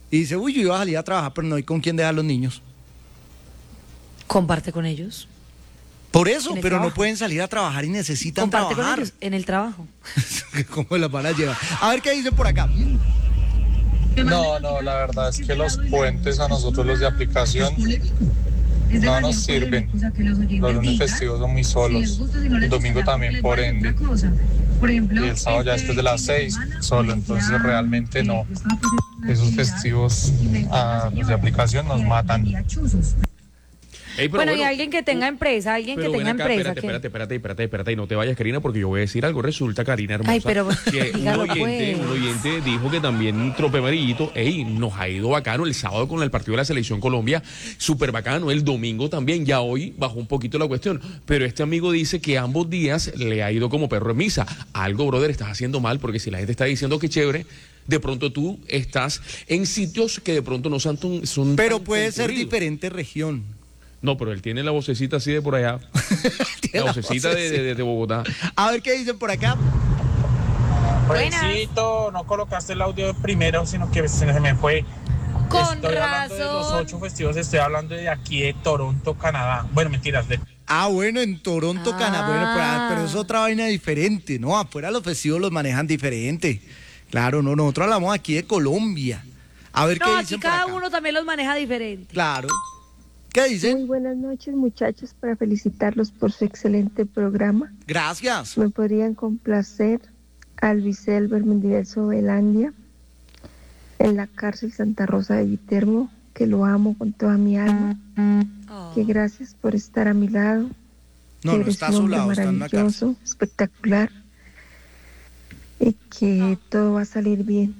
Y dice, uy, yo iba a salir a trabajar, pero no hay con quién dejar los niños. Comparte con ellos. Por eso, En el pero no trabajo. pueden salir a trabajar y necesitan Comparte con trabajar. ellos en el trabajo. ¿Cómo las van a llevar? A ver qué dicen por acá. No, la verdad es que los puentes a nosotros los de aplicación no nos sirven. Los lunes festivos son muy solos. El domingo también, por ende. Y el sábado ya después de las 6 solo. Entonces realmente no. Esos festivos a los de aplicación nos matan. Ey, pero Bueno, y alguien que tenga empresa, alguien que pero tenga ven acá, empresa. espérate, y no te vayas, Karina, porque yo voy a decir algo. Resulta, Karina hermosa, Ay, pero que dígalo, un pues. oyente dijo que también Trope Amarillito, nos ha ido bacano el sábado con el partido de la Selección Colombia, súper bacano, el domingo también, ya hoy bajó un poquito la cuestión, pero este amigo dice que ambos días le ha ido como perro en misa. Algo, brother, estás haciendo mal, porque si la gente está diciendo que chévere, de pronto tú estás en sitios que de pronto no son Pero tan puede ser concurridos. diferente región. No, pero él tiene la vocecita así de por allá. Tiene La vocecita de Bogotá. A ver qué dicen por acá. Buenas. Rexito, no colocaste el audio primero, sino que se me fue. Con Estoy hablando de los razón. 8 festivos, estoy hablando de aquí de Toronto, Canadá. Bueno, mentiras, de Bueno, en Toronto, Canadá. Bueno, pero es otra vaina diferente, ¿no? Afuera los festivos los manejan diferente. Claro, no, nosotros hablamos aquí de Colombia. A ver qué No, dicen aquí por cada acá. uno también los maneja diferente. Claro. ¿Qué Muy dicen? buenas noches, muchachos, para felicitarlos por su excelente programa. Gracias. Me podrían complacer al Elber Mendiverso Velandia en la cárcel Santa Rosa de Viterbo, que lo amo con toda mi alma. Oh. Que gracias por estar a mi lado. No, que no eres está a un su hombre lado, está en la cárcel. maravilloso, espectacular, y que todo va a salir bien.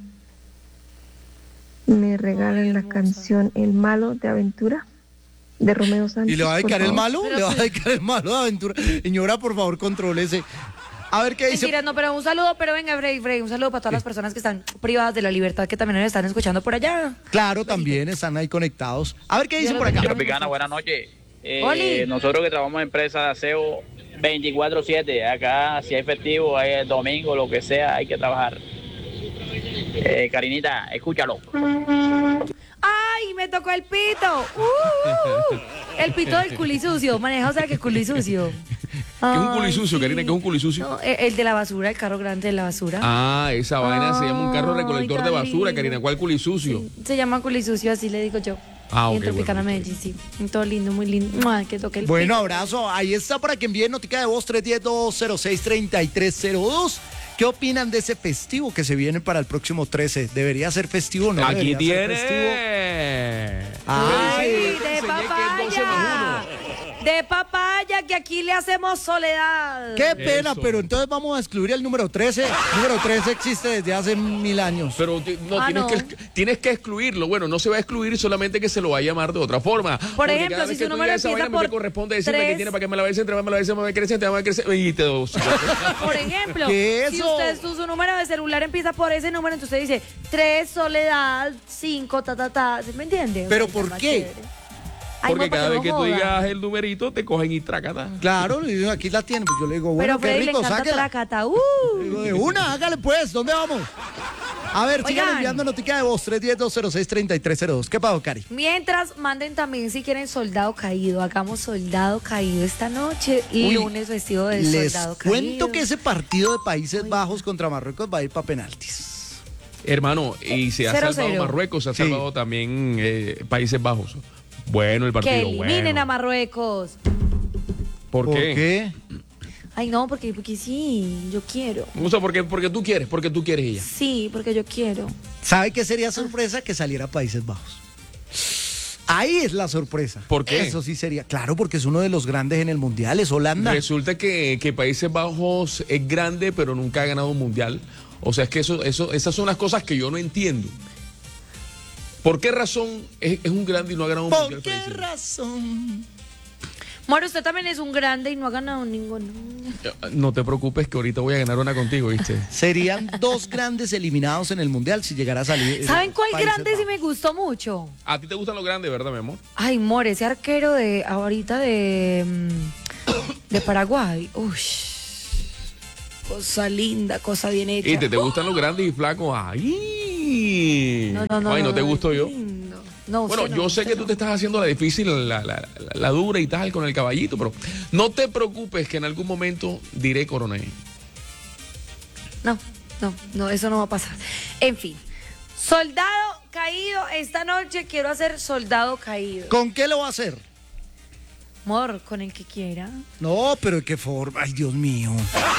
Me regalan la canción El Malo de Aventura de Romeo Santos. ¿Y le va a por dedicar el favor. malo? ¿Le va a dedicar el malo de aventura? Señora, por favor, contrólese. A ver qué dice. Mentira, no, pero un saludo, pero venga, Frey, un saludo para todas las personas que están privadas de la libertad, que también nos están escuchando por allá. Claro, también están ahí conectados. A ver qué dicen por acá. Señor Picana, buenas noches. Oli. Nosotros que trabajamos en empresa de aseo 24/7, acá si hay festivo, hay domingo, lo que sea, hay que trabajar. Karinita, escúchalo. ¡Ay, me tocó el pito! El pito del culisucio, maneja, o sea, que culisucio. ¿Qué es un culisucio, Karina? ¿Qué es un culisucio? No, el de la basura, el carro grande de la basura. Ah, esa vaina se llama un carro Ay, recolector de tan basura, lindo. Karina. ¿Cuál culisucio? Sí, se llama culisucio, así le digo yo. Ah, Y ok, en Tropicana, bueno. Medellín, sí. Todo lindo, muy lindo. Ay, que toque el Bueno, pito. abrazo. Ahí está para que envíen notica de voz 310-206-3302. ¿Qué opinan de ese festivo que se viene para el próximo 13? ¿Debería ser festivo o no? Aquí debería ser festivo? tiene. ¡Ay, Yo de te enseñé que es 12 papaya! más De papaya, que aquí le hacemos soledad. Qué pena, Eso. pero entonces vamos a excluir el número 13. El número 13 existe desde hace 1000 años. Pero tienes que excluirlo. Bueno, no se va a excluir, solamente que se lo va a llamar de otra forma. Porque ejemplo, cada si vez su que tú número digas esa empieza vaina, a mí me por corresponde decirme que 3. tiene para que me la vayas entre, me la vayas, me crece, te va a crecer. Y te dos. Por ejemplo, ¿Qué es si eso? usted su número de celular empieza por ese número, entonces usted dice 3, soledad, 5, ¿sí me entiende? ¿Pero O sea, por está más qué? chévere. Ay, Porque no, cada no vez que tú joda. digas el numerito, te cogen y trácata. Claro, y aquí la tienen. Pues yo le digo, bueno, Pero qué Freddy le rico, encanta sáquela. tracata. Digo, de una, hágale pues, ¿dónde vamos? A ver, sigan Oigan. enviando notica de voz 310-206-3302. ¿Qué pasó, Cari? Mientras, manden también si quieren soldado caído. Hagamos soldado caído esta noche. Uy, Lunes vestido de Les soldado caído. cuento que ese partido de Países Bajos contra Marruecos va a ir para penaltis. Hermano, y se ha 0-0. salvado Marruecos, se ha Sí. salvado también Países Bajos. Bueno, el partido. Que eliminen bueno. a Marruecos. ¿Por qué? Ay, no, porque sí, yo quiero. O sea, porque tú quieres ella. Sí, porque yo quiero. ¿Sabe qué sería sorpresa? Que saliera Países Bajos. Ahí es la sorpresa. ¿Por qué? Eso sí sería. Claro, porque es uno de los grandes en el Mundial, es Holanda. Resulta que Países Bajos es grande, pero nunca ha ganado un mundial. O sea, es que esas son las cosas que yo no entiendo. ¿Por qué razón es un grande y no ha ganado un ¿Por mundial? qué Países? razón? Moro, usted también es un grande y no ha ganado ninguno. No te preocupes que ahorita voy a ganar una contigo, ¿viste? Serían dos grandes eliminados en el Mundial si llegara a salir. ¿Saben cuál Países grande sí Bajos. me gustó mucho? A ti te gustan los grandes, ¿verdad, mi amor? Ay, More, ese arquero de ahorita de Paraguay. Uy, cosa linda, cosa bien hecha. Y te gustan los grandes y flacos. ¡Ay! Ay, ay, ¿no te gustó yo? Lindo. No, Bueno, usted no, yo sé usted que tú te estás haciendo la difícil, la dura y tal con el caballito, pero no te preocupes que en algún momento diré coronel. No, eso no va a pasar. En fin, soldado caído, esta noche quiero hacer soldado caído. ¿Con qué lo va a hacer? Amor, con el que quiera. No, pero ¿de qué forma? Ay, Dios mío.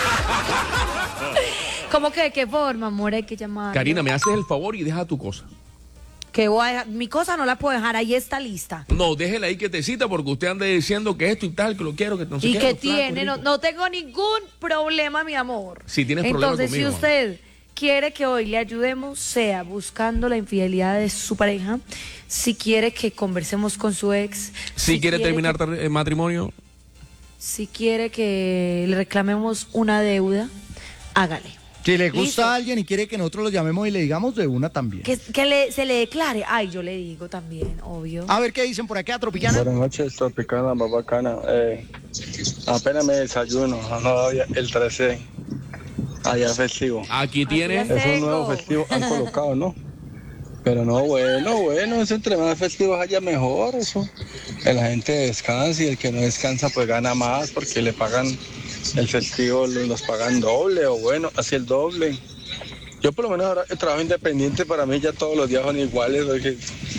¿Cómo que de qué forma, amor? Hay que llamar. Karina, me haces el favor y deja tu cosa. Que voy a dejar? Mi cosa no la puedo dejar, ahí está lista. No, déjela ahí quietecita porque usted anda diciendo que esto y tal, que lo quiero, que no sé ¿Y qué. qué flaco, tiene? rico. No tengo ningún problema, mi amor. Si tienes problema Entonces, conmigo. si usted quiere que hoy le ayudemos, sea buscando la infidelidad de su pareja, si quiere que conversemos con su ex, Si quiere terminar que- el matrimonio, si quiere que le reclamemos una deuda, hágale. Si le gusta Listo. a alguien y quiere que nosotros lo llamemos y le digamos de una también. Se le declare. Ay, yo le digo también, obvio. A ver qué dicen por acá, Tropicana. Buenas noches, Tropicana, más bacana. Apenas me desayuno, el 13, allá festivo. aquí tiene. Así Es un nuevo Tengo. festivo, han colocado, ¿no? Pero no, bueno, eso entre más festivos haya mejor, eso. Que la gente descansa y el que no descansa pues gana más porque le pagan el festivo, los pagan doble o bueno, así el doble. Yo por lo menos ahora el trabajo independiente para mí ya todos los días son iguales, porque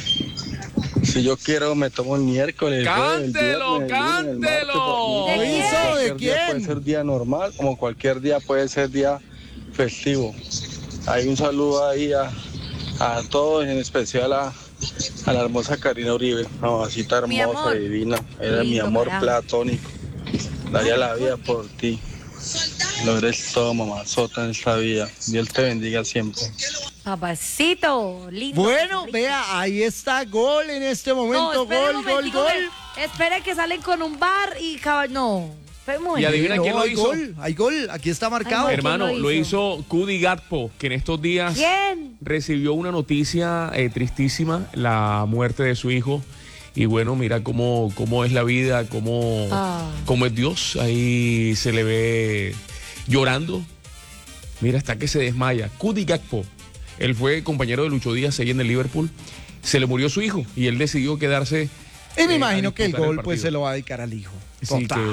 si yo quiero me tomo el miércoles, ¡Cántelo, el viernes, el lunes, el martes, cántelo! ¿De ¿Lo quién? hizo? ¿De cualquier día puede quién? ser día normal, como cualquier día puede ser día festivo. Hay un saludo ahí a todos, en especial a la hermosa Karina Uribe, mamacita Mi hermosa, amor. divina. Era mi Lindo, amor carajo. platónico. Daría la vida por ti. Lo eres todo, mamazota, en esta vida. Dios te bendiga siempre. Papacito, lindo. Bueno, rico. vea, ahí está gol en este No, momento. espere un Gol, gol, momentico gol. que- espere que salen con un bar y no. Espere un Y momento. adivina quién lo hay hizo. gol, hay gol, aquí está marcado. Ay, Hermano, ¿quién lo lo hizo Cudi Gakpo, que en estos días ¿Quién? recibió una noticia tristísima, la muerte de su hijo. Y bueno, mira cómo es la vida, cómo es Dios. Ahí se le ve llorando. Mira, hasta que se desmaya. Cudi Gakpo, él fue compañero de Lucho Díaz ahí en el Liverpool. Se le murió su hijo y él decidió quedarse. Y me a imagino que el disputar gol pues partido. se lo va a dedicar al hijo. Sí, Total.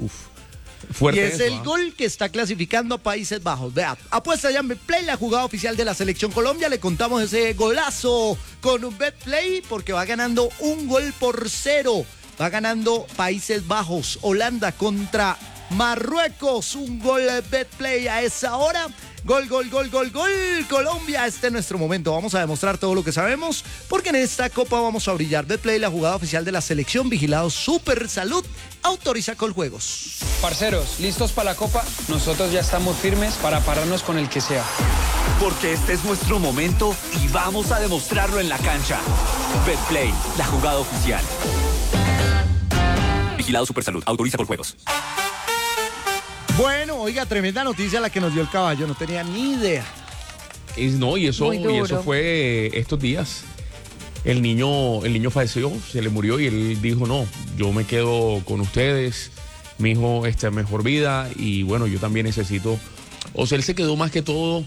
Y fuerte es eso, el ¿ah? gol que está clasificando a Países Bajos. Vea, apuesta ya en Betplay, la jugada oficial de la Selección Colombia. Le contamos ese golazo con un Betplay porque va ganando 1-0. Va ganando Países Bajos, Holanda contra Marruecos. Un gol Betplay a esa hora. Gol, gol, gol, gol, gol. Colombia, este es nuestro momento. Vamos a demostrar todo lo que sabemos porque en esta copa vamos a brillar. Betplay, la jugada oficial de la selección. Vigilado Super Salud. Autoriza Coljuegos. Parceros, ¿listos para la copa? Nosotros ya estamos firmes para pararnos con el que sea. Porque este es nuestro momento y vamos a demostrarlo en la cancha. Betplay, la jugada oficial. Vigilado Supersalud. Autoriza Coljuegos. Bueno, oiga, tremenda noticia la que nos dio el caballo. No tenía ni idea. Y eso Muy duro. fue estos días. El niño falleció, se le murió y él dijo, no, yo me quedo con ustedes, mi hijo está en mejor vida y bueno, yo también necesito. O sea, él se quedó más que todo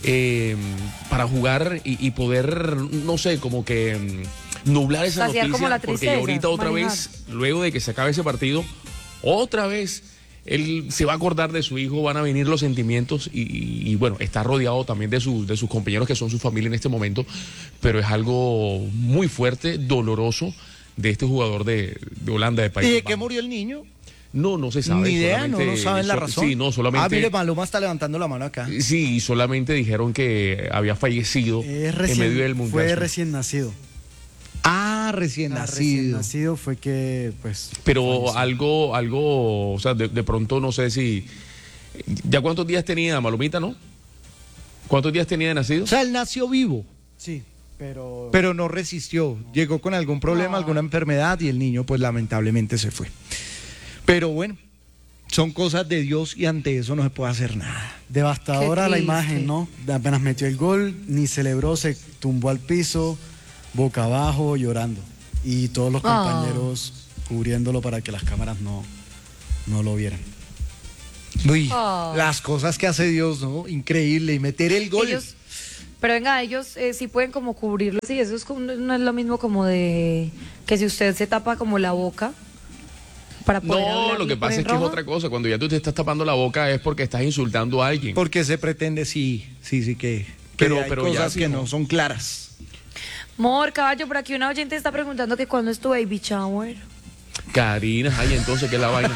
para jugar y poder, no sé, como que nublar esa Saciar noticia. como la porque tristeza, ahorita otra manejar. vez, luego de que se acabe ese partido, otra vez él se va a acordar de su hijo, van a venir los sentimientos y bueno, está rodeado también de sus compañeros que son su familia en este momento, pero es algo muy fuerte, doloroso de este jugador de Holanda, de ¿Y Países de qué Bajos. murió el niño? No se sabe. Ni idea, no solamente- saben la razón. Sí, no, solamente. Ah, mire, Maluma está levantando la mano acá. Sí, solamente dijeron que había fallecido en medio del mundial. Fue recién nacido. Ah, recién Recién nacido. nacido fue que, pues... Pero falleció. algo, o sea, de pronto no sé si. ¿Ya cuántos días tenía Malumita, no? ¿Cuántos días tenía de nacido? O sea, él nació vivo, Sí, pero... pero no resistió. Llegó con algún problema, alguna enfermedad y el niño pues lamentablemente se fue. Pero bueno, son cosas de Dios y ante eso no se puede hacer nada. Devastadora Qué la triste. imagen, ¿no? Apenas metió el gol, ni celebró, se tumbó al piso, boca abajo, llorando. Y todos los Ah. compañeros cubriéndolo para que las cámaras no lo vieran. Uy, Oh. las cosas que hace Dios, ¿no? Increíble. Y meter el gol. Ellos- Pero venga, ellos sí pueden como cubrirlo, sí, eso es como, no es lo mismo como de que si usted se tapa como la boca para poder No, hablar lo y que pasa poner es que es rojo. otra cosa. Cuando ya tú te estás tapando la boca es porque estás insultando a alguien. Porque se pretende, sí, que Pero- hay pero ya cosas sí, que ¿no? no son claras. Mor, caballo, por aquí una oyente está preguntando que cuándo es tu baby shower. Karina, ay, entonces, ¿qué es la vaina?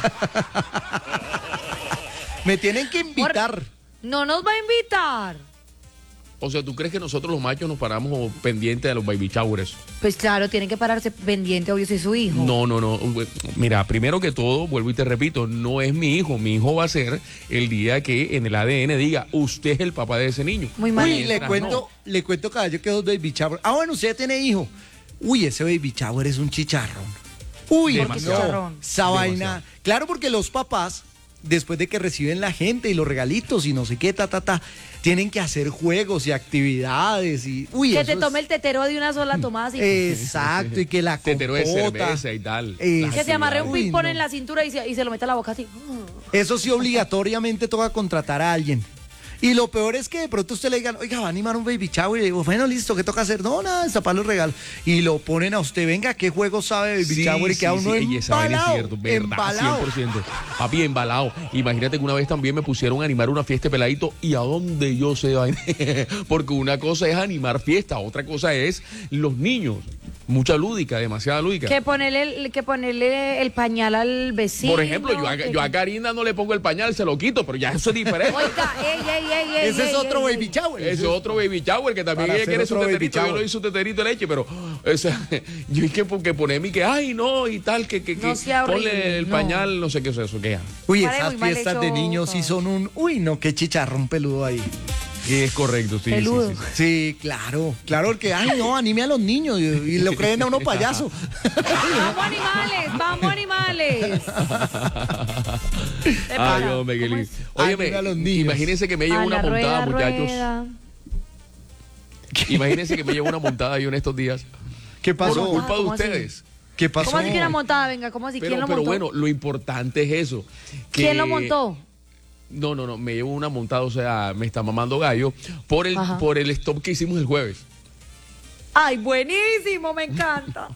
Me tienen que invitar. No nos va a invitar. O sea, ¿tú crees que nosotros los machos nos paramos pendientes de los baby showers? Pues claro, tienen que pararse pendiente, obvio, si es su hijo. No. Mira, primero que todo, vuelvo y te repito, no es mi hijo. Mi hijo va a ser el día que en el ADN diga, usted es el papá de ese niño. Muy mal. Uy, le cuento, caballo, que dos baby shower. Ah, bueno, usted tiene hijo. Uy, ese baby shower es un chicharrón. Uy, Demasiado. Chicharrón. esa vaina. Claro, porque los papás, después de que reciben la gente y los regalitos y no sé qué, tienen que hacer juegos y actividades y... Uy, Que eso te es- tome el tetero de una sola tomada así. Exacto, y que la Tetero de compota. cerveza y tal. Exacto. Que se amarre un Uy, ping-pong no. en la cintura y se lo meta a la boca así. Eso sí, obligatoriamente toca contratar a alguien. Y lo peor es que de pronto usted le digan, oiga, va a animar un baby shower. Y le digo, bueno, listo, ¿qué toca hacer? No, nada, destapar los regalos. Y lo ponen a usted, venga, ¿qué juego sabe baby shower? Y queda uno y esa vaina es embalado, cierto, verdad, embalado. 100%. Papi, embalado. Imagínate que una vez también me pusieron a animar una fiesta de peladito y a dónde yo sé vaina. Porque una cosa es animar fiesta, otra cosa es los niños. Mucha lúdica, demasiada lúdica. Que ponerle el pañal al vecino. Por ejemplo, yo a Karina no le pongo el pañal, se lo quito, pero ya eso es diferente. Oiga, ey. Ese es otro baby shower. Ese es otro baby shower que también Para ella hacer quiere su otro baby teterito. Yo shower. lo hice su teterito de leche, pero o sea, yo es que porque ponerme que ay no y tal, que No sea horrible, ponle el no. pañal, no sé qué es eso, que ya. Uy, Pare, esas muy mal fiestas de hecho niños sí todo. son un... Uy, no, qué chicharrón peludo ahí. Es correcto, sí. Peludo. Sí, sí. Sí, claro, porque, ay, no, anime a los niños y lo creen a uno payaso. Vamos animales. Ay, hombre, qué lindo. Anime a los Óyeme, niños. imagínense que me llevo A una la montada, rueda, muchachos. rueda. Imagínense que me llevo una montada yo en estos días. ¿Qué Por pasó? culpa de ¿Cómo así? ustedes. ¿Qué pasó? ¿Cómo así que una montada? Venga, ¿cómo así? ¿Quién lo Pero montó? bueno, lo importante es eso. ¿Quién lo montó? No, me llevo una montada, o sea, me está mamando gallo por Ajá. el stop que hicimos el jueves. Ay, buenísimo, me encanta.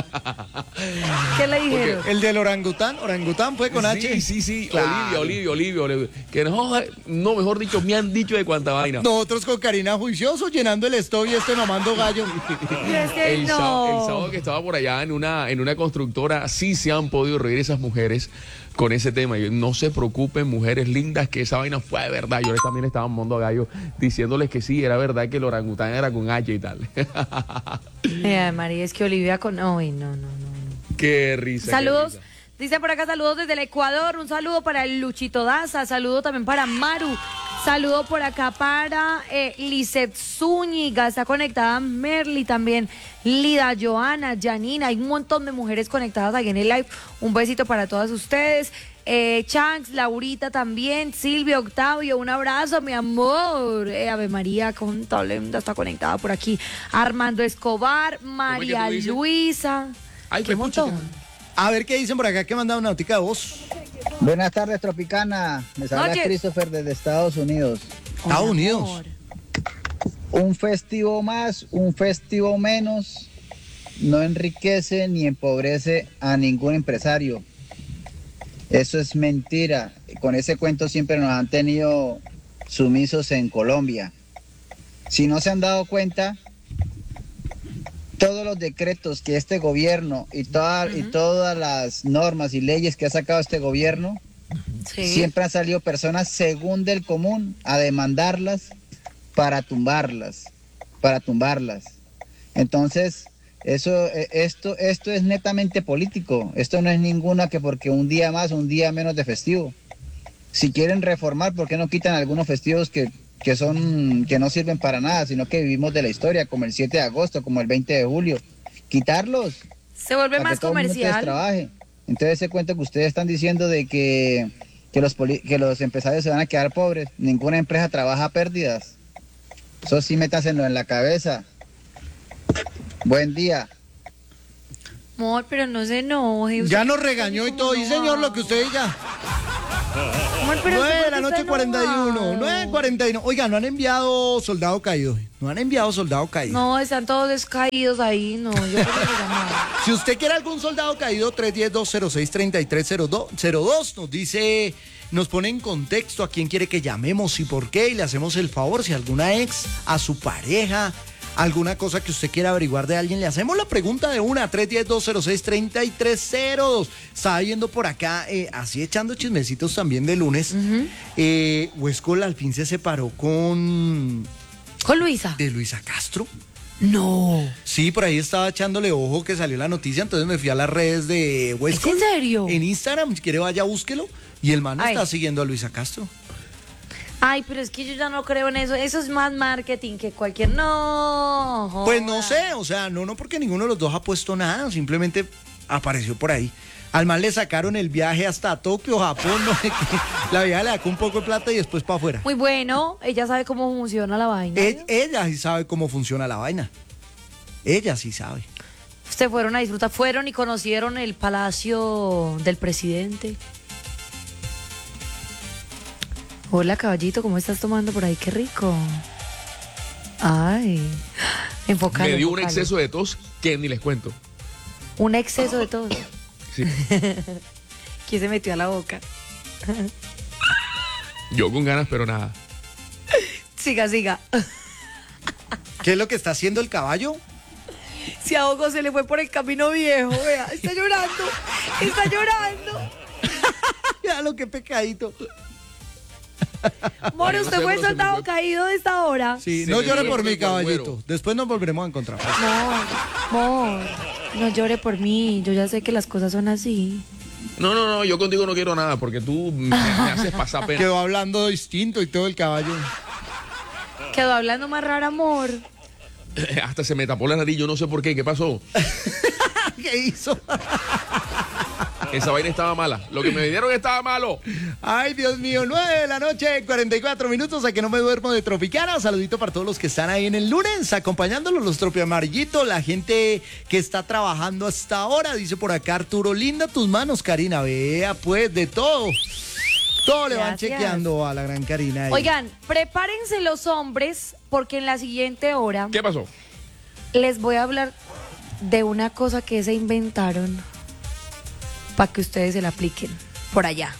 ¿Qué le dijeron? El del orangután fue con H. Sí, Claro. Olivia. Que no, mejor dicho, me han dicho de cuánta vaina. Nosotros con Karina juiciosos llenando el stop y mamando gallo. Y es que El no. sábado que estaba por allá en una constructora, sí se han podido reír esas mujeres con ese tema. Y no se preocupen, mujeres lindas, que esa vaina fue de verdad. Yo también estaba mamando a gallo diciéndoles que sí, era verdad que el orangután era con H y tal. Ay, María, es que Olivia con... Ay, no. Qué risa. qué Saludos. risa. Dice por acá, saludos desde el Ecuador. Un saludo para el Luchito Daza. Saludo también para Maru. Saludo por acá para Lizeth Zúñiga. Está conectada Merly también. Lida, Joana, Janina. Hay un montón de mujeres conectadas aquí en el live. Un besito para todas ustedes. Chanks, Laurita también. Silvia, Octavio. Un abrazo, mi amor. Ave María con Tolenda está conectada por aquí. Armando Escobar. María tú dices? Luisa. Ay, ¿Qué qué pucha, montón? A ver qué dicen por acá que mandado una notica de voz. Buenas tardes, Tropicana. Les habla Oye. Christopher desde Estados Unidos. Estados Hola, Unidos. amor. Un festivo más, un festivo menos, no enriquece ni empobrece a ningún empresario. Eso es mentira. Con ese cuento siempre nos han tenido sumisos en Colombia. Si no se han dado cuenta, todos los decretos que este gobierno y todas las normas y leyes que ha sacado este gobierno, Sí. siempre han salido personas según del común a demandarlas para tumbarlas. Entonces, esto es netamente político. Esto no es ninguna que porque un día más, un día menos de festivo. Si quieren reformar, ¿por qué no quitan algunos festivos que no sirven para nada, sino que vivimos de la historia, como el 7 de agosto, como el 20 de julio? Quitarlos. Se vuelve para más que todo el mundo comercial. trabaje. Entonces ese cuento que ustedes están diciendo de que los empresarios se van a quedar pobres, ninguna empresa trabaja a pérdidas. Eso sí métaselo en la cabeza. Buen día. Amor, pero no se enoje. Ya nos regañó y todo. Y señor, lo que usted diga. Amor, pero 9 de la ¿por qué noche, está 41. enojado? 9:41. Oiga, no han enviado soldado caído. No han enviado soldado caído. No, están todos descaídos ahí, no, yo creo que llamar. Si usted quiere algún soldado caído, 310-206-3302. Nos dice, nos pone en contexto a quién quiere que llamemos y por qué. Y le hacemos el favor, si alguna ex, a su pareja, alguna cosa que usted quiera averiguar de alguien, le hacemos la pregunta de una, 310-206-3302. Estaba viendo por acá, así echando chismecitos también de lunes. Huescol al fin se separó con Luisa. De Luisa Castro. No. Sí, por ahí estaba echándole ojo que salió la noticia, entonces me fui a las redes de Huescol. ¿Es en serio? En Instagram, si quiere vaya, búsquelo. Y el man Ay. está siguiendo a Luisa Castro. Ay, pero es que yo ya no creo en eso. Eso es más marketing que cualquier... No. Pues no sé, o sea, no porque ninguno de los dos ha puesto nada, simplemente apareció por ahí. Al man le sacaron el viaje hasta Tokio, Japón, no sé qué. La vieja le sacó un poco de plata y después para afuera. Muy bueno, ella sabe cómo funciona la vaina. Ella sí sabe cómo funciona la vaina. Ella sí sabe. Ustedes fueron a disfrutar, fueron y conocieron el palacio del presidente. Hola, caballito, ¿cómo estás tomando por ahí? Qué rico. Ay, enfocalo. Me dio un enfocalo. exceso de tos que ni les cuento. Un exceso de todo. Sí. ¿Quién se metió a la boca? Yo con ganas, pero nada. Siga. ¿Qué es lo que está haciendo el caballo? Se ahogó, se le fue por el camino viejo, vea. Está llorando. Ya lo que pecadito. More, ¿usted fue soldado caído de esta hora? Sí, Se no me llore dio por el mí, agüero. caballito. Después nos volveremos a encontrar. No llore por mí. Yo ya sé que las cosas son así. No, yo contigo no quiero nada porque tú me haces pasar pena. Quedó hablando distinto y todo el caballo. Quedó hablando más raro, amor. Hasta se me tapó la nariz, yo no sé por qué. ¿Qué pasó? ¿Qué hizo? Esa vaina estaba mala. Lo que me dieron estaba malo. Ay, Dios mío, 9 de la noche, 44 minutos, a que no me duermo de Tropicana. Saludito para todos los que están ahí en el lunes, acompañándolos, los tropiamarillitos, la gente que está trabajando hasta ahora. Dice por acá Arturo, linda tus manos, Karina. Vea, pues, de todo. Todo le van Gracias. chequeando a la gran Karina ahí. Oigan, prepárense los hombres, porque en la siguiente hora ¿Qué pasó? les voy a hablar de una cosa que se inventaron para que ustedes se la apliquen por allá.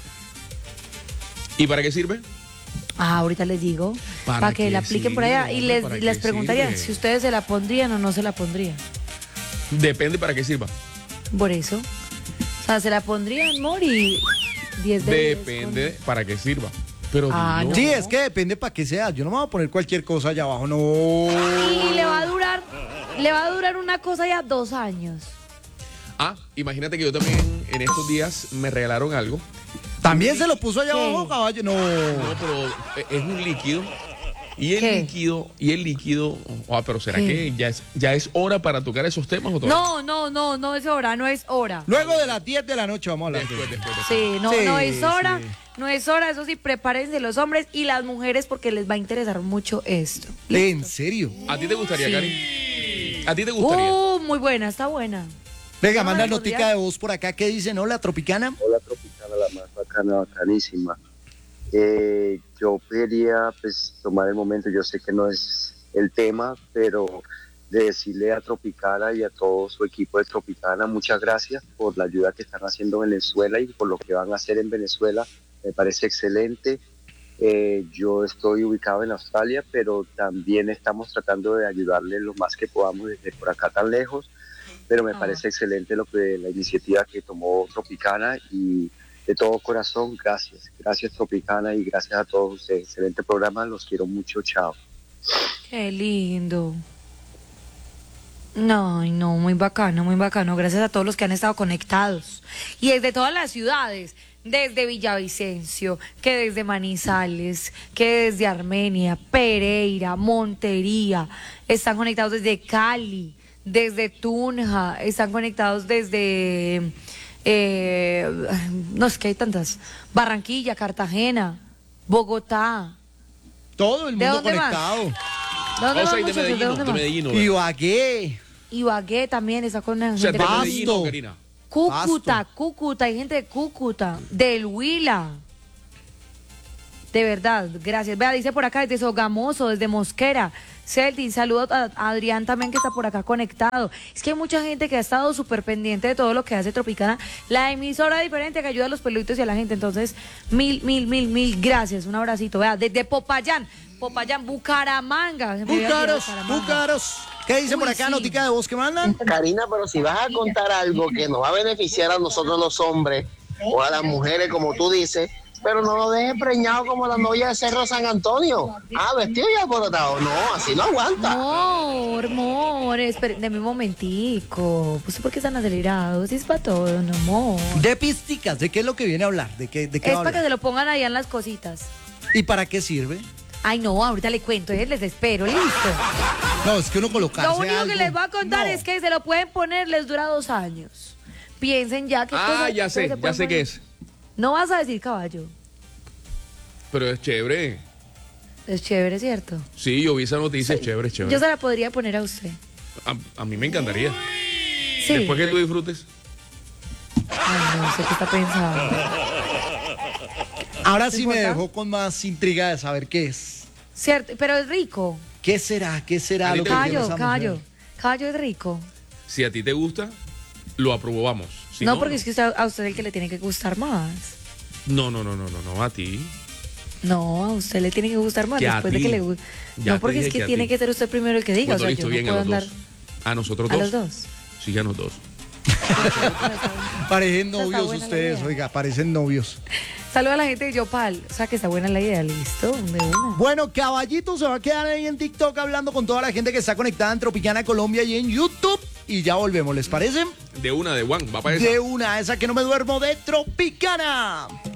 ¿Y para qué sirve? Ahorita les digo, ¿Para para que qué la apliquen por sirve, allá. Y hombre? ¿Para les qué preguntaría sirve? si ustedes se la pondrían o no se la pondrían. Depende para qué sirva. Por eso. O sea, se la pondrían, Mori. 10 de 10 Depende para qué sirva. Pero Ah, dilo. Sí, es que depende para qué sea. Yo no me voy a poner cualquier cosa allá abajo, no. Y le va a durar una cosa ya 2 años. Ah, imagínate que yo también en estos días me regalaron algo. ¿También se lo puso allá ¿Qué? abajo, caballo? No. No, pero es un líquido. Y el ¿Qué? líquido. Pero ¿será ¿Qué? que ya es hora para tocar esos temas o todavía? No es hora, no es hora. Luego de las 10 de la noche vamos a hablar. Después. Sí, no es hora, sí. no es hora, eso sí, prepárense los hombres y las mujeres porque les va a interesar mucho esto. ¿En serio? ¿A ti te gustaría, Sí. Cari? ¿A ti te gustaría? Muy buena, está buena. Venga, No, manda no notica podría. de voz por acá. ¿Qué dicen? Hola, Tropicana. Hola Tropicana, la más bacana, bacanísima. Yo quería pues tomar el momento, yo sé que no es el tema, pero de decirle a Tropicana y a todo su equipo de Tropicana muchas gracias por la ayuda que están haciendo en Venezuela y por lo que van a hacer en Venezuela. Me parece excelente. Yo estoy ubicado en Australia, pero también estamos tratando de ayudarle lo más que podamos desde por acá tan lejos. Pero me parece excelente la iniciativa que tomó Tropicana y de todo corazón, gracias Tropicana y gracias a todos ustedes. Excelente programa, los quiero mucho, chao. Qué lindo. No, muy bacano, muy bacano. Gracias a todos los que han estado conectados. Y desde todas las ciudades, desde Villavicencio, que desde Manizales, que desde Armenia, Pereira, Montería, están conectados desde Cali, desde Tunja, están conectados desde... no, es que hay tantas. Barranquilla, Cartagena, Bogotá. Todo el ¿De mundo dónde más? conectado. ¿De dónde O sea, más, y de muchachos? ¿De dónde más? Medellín. Ibagué. Ibagué también está con la O sea, gente. de Medellín, Pasto. Karina. Cúcuta, hay gente de Cúcuta, del Huila. De verdad, gracias. Vea, dice por acá desde Sogamoso, desde Mosquera. Celtin, saludos a Adrián también que está por acá conectado. Es que hay mucha gente que ha estado súper pendiente de todo lo que hace Tropicana, la emisora diferente que ayuda a los peluditos y a la gente. Entonces, mil gracias. Un abracito. Vea, desde Popayán, Bucaramanga. Búcaros. ¿Qué dicen por acá, notica de voz que mandan? Karina, pero si vas a contar algo que nos va a beneficiar a nosotros los hombres o a las mujeres, como tú dices, pero no lo dejes preñado como la novia de Cerro San Antonio. Vestido y alborotado. No, así no aguanta. Amor, espérenme un momentico. Pues ¿por qué están acelerados? Es para todo, no, amor. De pisticas, ¿de qué es lo que viene a hablar? ¿De qué es para que se lo pongan allá en las cositas. ¿Y para qué sirve? Ay, no, ahorita le cuento, les espero, listo. No, es que uno colocarse Lo único algo, que les voy a contar es que se lo pueden poner, les dura 2 años. Piensen ya que... ya sé qué es. No vas a decir caballo. Pero es chévere. Es chévere, ¿cierto? Sí, yo vi esa noticia, es chévere. Yo se la podría poner a usted. A mí me encantaría. Sí. Después que tú disfrutes. Ay, no sé qué está pensando. Ahora sí me dejó con más intriga de saber qué es. Cierto, pero es rico. ¿Qué será lo que tiene esa mujer? Caballo es rico. Si a ti te gusta, lo aprobamos. Si no, porque es que a usted el que le tiene que gustar más. No, a ti. No, a usted le tiene que gustar más Que después de que le guste. No, porque es que tiene que ser usted primero el que diga. Bueno, listo, bien, no puedo andar... ¿A nosotros dos? ¿A los dos? Sí, a los dos. Parecen novios ustedes, oiga, parecen novios. Saluda a la gente de Yopal. O sea, que está buena la idea, listo, de una. Bueno, Caballito se va a quedar ahí en TikTok hablando con toda la gente que está conectada en Tropicana Colombia y en YouTube. Y ya volvemos, ¿les parece? De Juan, va para esa. De una, esa que no me duermo de Tropicana.